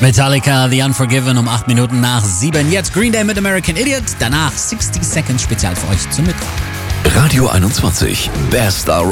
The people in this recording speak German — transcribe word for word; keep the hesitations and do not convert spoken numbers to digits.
Metallica, The Unforgiven um acht Minuten nach sieben. Jetzt Green Day mit American Idiot. Danach sixty Seconds Spezial für euch zum Mittag. Radio einundzwanzig, Best